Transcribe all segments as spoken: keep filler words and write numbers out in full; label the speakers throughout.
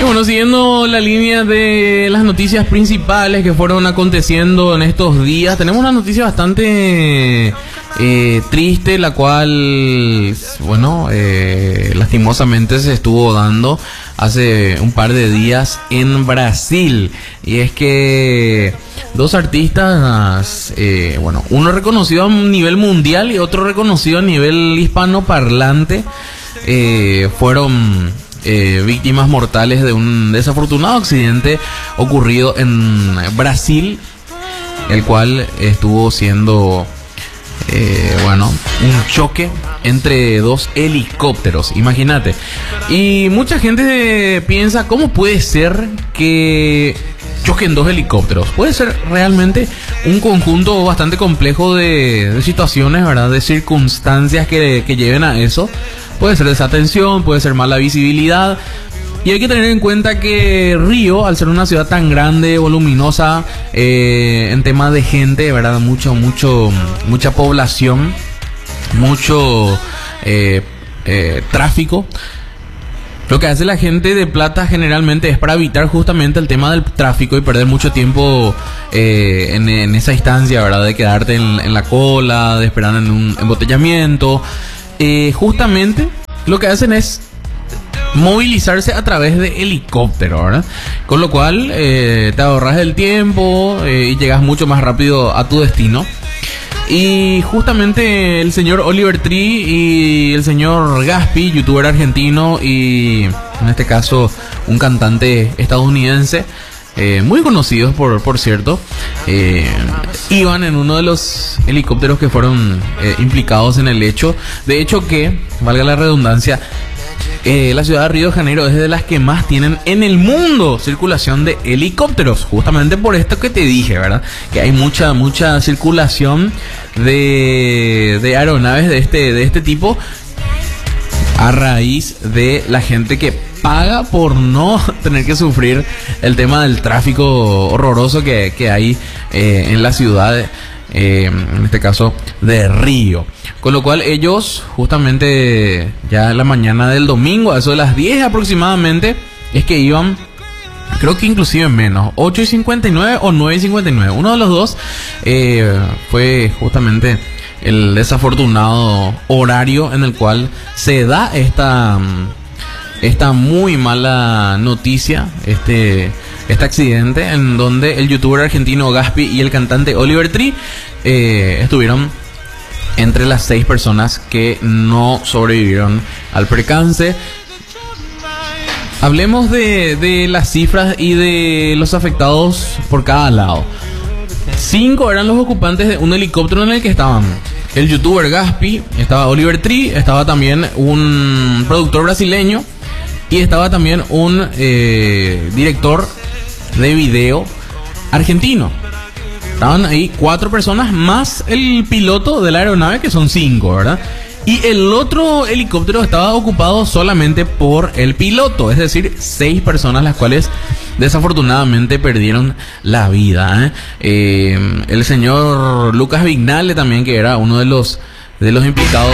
Speaker 1: Y bueno, siguiendo la línea de las noticias principales que fueron aconteciendo en estos días, tenemos una noticia bastante eh, triste, la cual, bueno, eh, lastimosamente se estuvo dando hace un par de días en Brasil. Y es que dos artistas, eh, bueno, uno reconocido a nivel mundial y otro reconocido a nivel hispanoparlante, eh, fueron eh, víctimas mortales de un desafortunado accidente ocurrido en Brasil, el cual estuvo siendo, eh, bueno, un choque entre dos helicópteros, imagínate. Y mucha gente piensa, ¿cómo puede ser que choquen dos helicópteros? Puede ser realmente un conjunto bastante complejo de, de situaciones, ¿verdad? De circunstancias que, que lleven a eso. Puede ser desatención, puede ser mala visibilidad. Y hay que tener en cuenta que Río, al ser una ciudad tan grande, voluminosa, eh, en tema de gente, ¿verdad? Mucho, mucho, mucha población, mucho eh, eh, tráfico. Lo que hace la gente de Plata generalmente es para evitar justamente el tema del tráfico y perder mucho tiempo eh, en, en esa instancia, ¿verdad? De quedarte en, en la cola, de esperar en un embotellamiento. Eh, justamente lo que hacen es movilizarse a través de helicóptero, ¿verdad? Con lo cual eh, te ahorras el tiempo eh, y llegas mucho más rápido a tu destino. Y justamente el señor Oliver Tree y el señor Gaspi, youtuber argentino y en este caso un cantante estadounidense, eh, muy conocidos por, por cierto, eh, iban en uno de los helicópteros que fueron eh, implicados en el hecho. De hecho que, valga la redundancia, Eh, la ciudad de Río de Janeiro es de las que más tienen en el mundo circulación de helicópteros, justamente por esto que te dije, ¿verdad? Que hay mucha, mucha circulación de, de aeronaves de este, de este tipo a raíz de la gente que paga por no tener que sufrir el tema del tráfico horroroso que, que hay eh, en la ciudad, eh, en este caso de Río. Con lo cual ellos justamente ya en la mañana del domingo, a eso de las diez aproximadamente, es que iban, creo que inclusive menos, ocho y cincuenta y nueve o nueve y cincuenta y nueve, uno de los dos, eh, fue justamente el desafortunado horario en el cual se da esta, esta muy mala noticia, este, este accidente en donde el youtuber argentino Gaspi y el cantante Oliver Tree eh, estuvieron entre las seis personas que no sobrevivieron al percance. Hablemos de, de las cifras y de los afectados por cada lado. Cinco eran los ocupantes de un helicóptero en el que estaban el youtuber Gaspi, estaba Oliver Tree, estaba también un productor brasileño y estaba también un eh, director de video argentino. Estaban ahí cuatro personas más el piloto de la aeronave, que son cinco, ¿verdad? Y el otro helicóptero estaba ocupado solamente por el piloto, es decir, seis personas, las cuales desafortunadamente perdieron la vida, ¿eh? Eh, el señor Lucas Vignale también, que era uno de los, de los implicados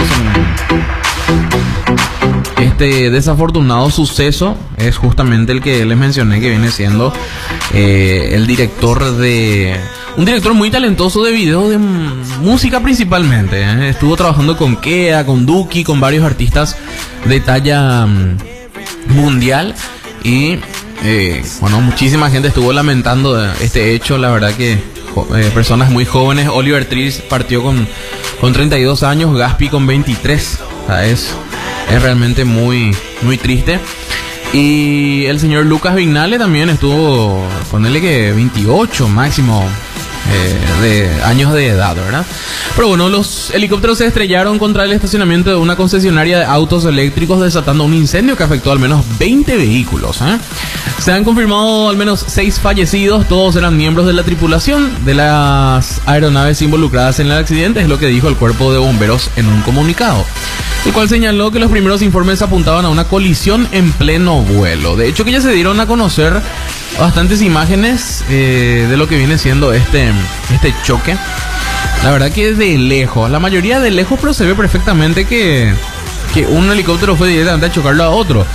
Speaker 1: en este desafortunado suceso, es justamente el que les mencioné, que viene siendo eh, el director de... Un director muy talentoso de video, de música principalmente, ¿eh? Estuvo trabajando con Kea, con Duki, con varios artistas de talla um, mundial. Y eh, bueno, muchísima gente estuvo lamentando este hecho. La verdad que eh, personas muy jóvenes. Oliver Tree partió con, con treinta y dos años, Gaspi con veintitrés. O sea, es, es realmente muy, muy triste. Y el señor Lucas Vignale también estuvo, ponele que veintiocho máximo eh, de años de edad, ¿verdad? Pero bueno, los helicópteros se estrellaron contra el estacionamiento de una concesionaria de autos eléctricos, desatando un incendio que afectó al menos veinte vehículos, ¿eh? Se han confirmado al menos seis fallecidos, todos eran miembros de la tripulación de las aeronaves involucradas en el accidente, es lo que dijo el cuerpo de bomberos en un comunicado, el cual señaló que los primeros informes apuntaban a una colisión en pleno vuelo. De hecho, que ya se dieron a conocer bastantes imágenes eh, de lo que viene siendo este, este choque. La verdad que de lejos, la mayoría de lejos, pero se ve perfectamente que, que un helicóptero fue directamente a chocarlo a otro.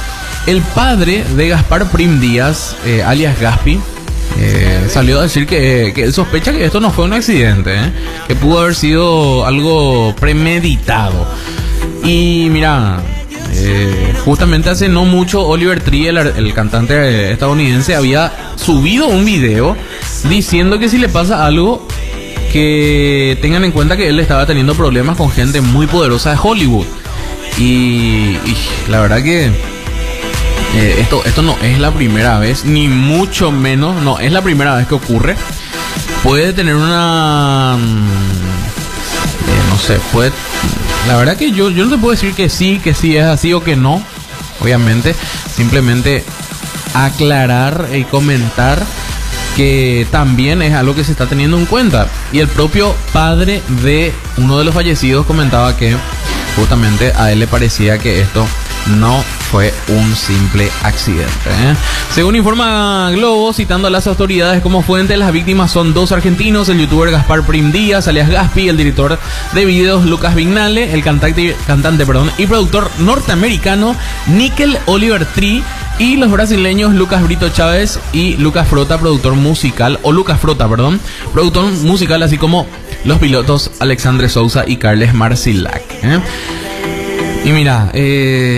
Speaker 1: El padre de Gaspar Prim Díaz, eh, alias Gaspi, eh, salió a decir que, que él sospecha que esto no fue un accidente, ¿eh? Que pudo haber sido algo premeditado. Y mira, eh, justamente hace no mucho Oliver Tree, el, el cantante estadounidense, había subido un video diciendo que si le pasa algo, que tengan en cuenta que él estaba teniendo problemas con gente muy poderosa de Hollywood. Y, y la verdad que eh, esto, esto no es la primera vez, ni mucho menos, no es la primera vez que ocurre. Puede tener una... Eh, no sé, puede... La verdad que yo, yo no te puedo decir que sí, que sí es así o que no. Obviamente, simplemente aclarar y comentar que también es algo que se está teniendo en cuenta. Y el propio padre de uno de los fallecidos comentaba que justamente a él le parecía que esto no fue un simple accidente, ¿eh? Según informa Globo, citando a las autoridades como fuente, las víctimas son dos argentinos: el youtuber Gaspar Prim Díaz, alias Gaspi, el director de videos Lucas Vignale, el cantante, cantante perdón, y productor norteamericano Nickel Oliver Tree, y los brasileños Lucas Brito Chávez y Lucas Frota, productor musical, o Lucas Frota, perdón, productor musical, así como los pilotos Alexandre Sousa y Carles Marcilac, ¿eh? Y mira, eh...